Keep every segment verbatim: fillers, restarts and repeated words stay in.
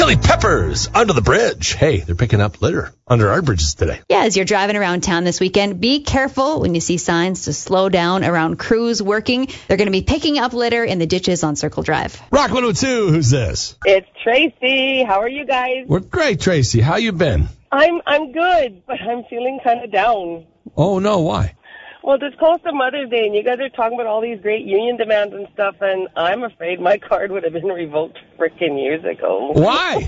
Chili Peppers, Under the Bridge. Hey, they're picking up litter under our bridges today. Yeah, as you're driving around town this weekend, be careful when you see signs to slow down around crews working. They're going to be picking up litter in the ditches on Circle Drive. Rock one oh two, who's this? It's Tracy. How are you guys? We're great, Tracy. How you been? I'm I'm good, but I'm feeling kind of down. Oh, no, why? Well, it's close to Mother's Day, and you guys are talking about all these great union demands and stuff, and I'm afraid my card would have been revoked frickin' years ago. Why?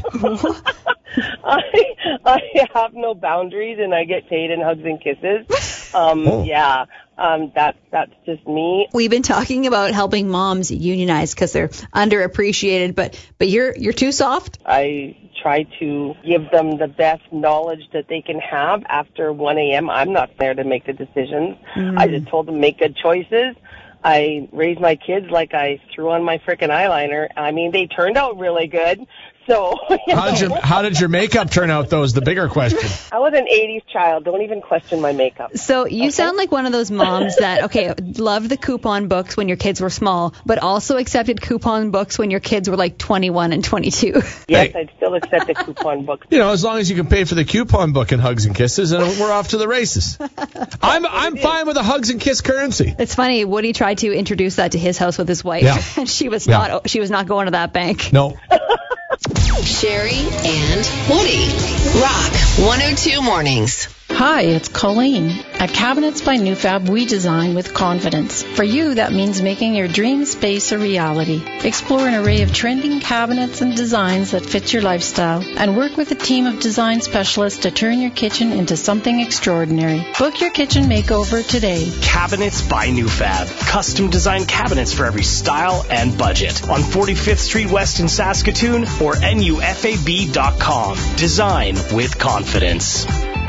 I I have no boundaries, and I get paid in hugs and kisses. Um, oh. Yeah, um, that's that's just me. We've been talking about helping moms unionize because they're underappreciated, but but you're you're too soft. I try to give them the best knowledge that they can have after one a.m. I'm not there to make the decisions. Mm. I just told them make good choices. I raised my kids like I threw on my frickin' eyeliner. I mean, they turned out really good. So, you how did your how did your makeup turn out, though, is the bigger question. I was an eighties child. Don't even question my makeup. So you okay? sound like one of those moms that, okay, loved the coupon books when your kids were small, but also accepted coupon books when your kids were like twenty-one and twenty-two. Yes, hey. I'd still accept the coupon books. You know, as long as you can pay for the coupon book and hugs and kisses, and we're off to the races. I'm I'm fine with a hugs and kiss currency. It's funny. Woody tried to introduce that to his house with his wife, yeah. and she was yeah. not she was not going to that bank. No. Sherry and Woody. Rock one oh two Mornings. Hi, it's Colleen. At Cabinets by Newfab, we design with confidence. For you, that means making your dream space a reality. Explore an array of trending cabinets and designs that fit your lifestyle, and work with a team of design specialists to turn your kitchen into something extraordinary. Book your kitchen makeover today. Cabinets by Newfab. Custom designed cabinets for every style and budget. On forty-fifth Street West in Saskatoon or N U F A B dot com. Design with confidence.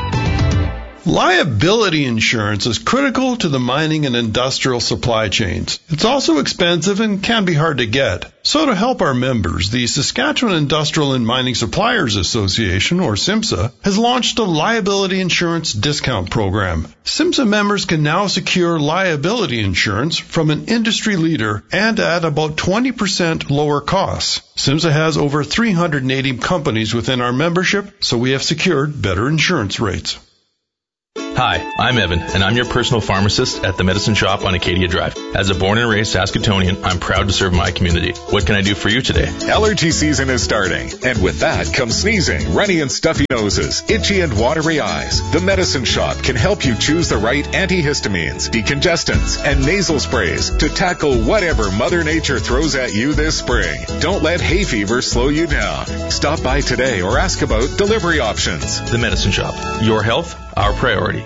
Liability insurance is critical to the mining and industrial supply chains. It's also expensive and can be hard to get. So to help our members, the Saskatchewan Industrial and Mining Suppliers Association, or SIMSA, has launched a liability insurance discount program. SIMSA members can now secure liability insurance from an industry leader and at about twenty percent lower costs. SIMSA has over three hundred eighty companies within our membership, so we have secured better insurance rates. Hi, I'm Evan, and I'm your personal pharmacist at the Medicine Shop on Acadia Drive. As a born and raised Saskatoonian, I'm proud to serve my community. What can I do for you today? Allergy season is starting, and with that comes sneezing, runny and stuffy noses, itchy and watery eyes. The Medicine Shop can help you choose the right antihistamines, decongestants, and nasal sprays to tackle whatever Mother Nature throws at you this spring. Don't let hay fever slow you down. Stop by today or ask about delivery options. The Medicine Shop. Your health, our priority.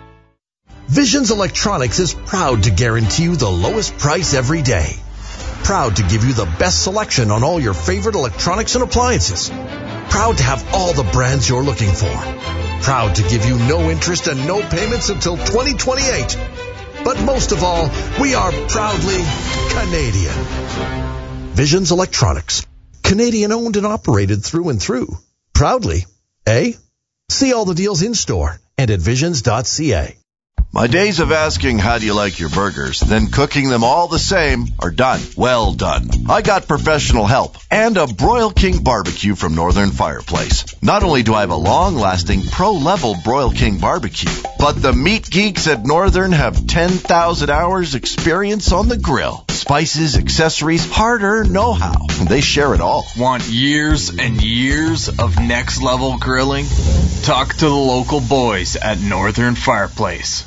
Visions Electronics is proud to guarantee you the lowest price every day. Proud to give you the best selection on all your favorite electronics and appliances. Proud to have all the brands you're looking for. Proud to give you no interest and no payments until twenty twenty-eight. But most of all, we are proudly Canadian. Visions Electronics. Canadian owned and operated through and through. Proudly, eh? See all the deals in store and at visions dot c a. My days of asking how do you like your burgers, then cooking them all the same, are done. Well done. I got professional help and a Broil King barbecue from Northern Fireplace. Not only do I have a long-lasting pro-level Broil King barbecue, but the meat geeks at Northern have ten thousand hours experience on the grill. Spices, accessories, hard-earned know-how. They share it all. Want years and years of next-level grilling? Talk to the local boys at Northern Fireplace.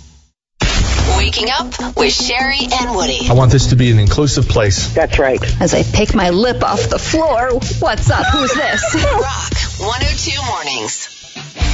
Waking up with Sherry and Woody. I want this to be an inclusive place. That's right. As I pick my lip off the floor, what's up? Who's this? Rock one oh two Mornings.